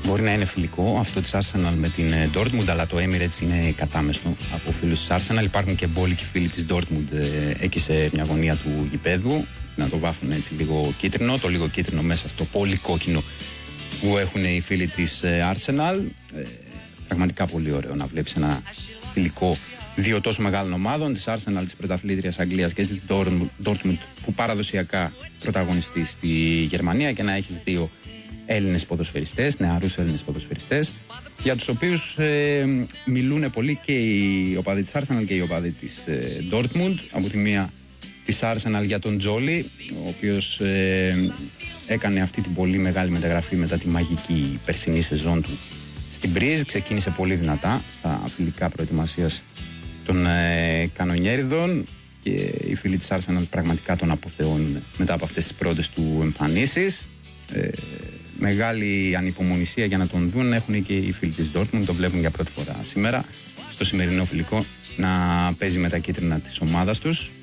Μπορεί να είναι φιλικό αυτό της Arsenal με την Dortmund, αλλά το Emirates είναι κατάμεστο από φίλους της Arsenal. Υπάρχουν και μπόλικοι φίλοι της Dortmund εκεί σε μια γωνία του γηπέδου, να το βάφουν έτσι λίγο κίτρινο, το λίγο κίτρινο μέσα στο πολύ κόκκινο που έχουν οι φίλοι της Arsenal. Πραγματικά πολύ ωραίο να βλέπεις ένα φιλικό δύο τόσο μεγάλων ομάδων, της Arsenal, της πρωταθλήτριας Αγγλίας και της Dortmund, που παραδοσιακά πρωταγωνιστεί στη Γερμανία, και να έχεις δύο Έλληνες ποδοσφαιριστές, νεαρούς Έλληνες ποδοσφαιριστές, για τους οποίους μιλούν πολύ και οι οπαδοί της Arsenal και οι οπαδοί της Dortmund. Από τη μία της Arsenal για τον Τζόλι, ο οποίος έκανε αυτή την πολύ μεγάλη μεταγραφή μετά τη μαγική περσινή σεζόν του στην Μπρίζ. Ξεκίνησε πολύ δυνατά στα φιλικά προετοιμασίας των κανονιέριδων και οι φίλοι της Arsenal πραγματικά τον αποθεώνουν μετά από αυτές τις πρώτες του εμφανίσεις. Μεγάλη ανυπομονησία για να τον δουν έχουν και οι φίλοι της Dortmund. Το βλέπουν για πρώτη φορά σήμερα στο σημερινό φιλικό να παίζει με τα κίτρινα της ομάδας τους.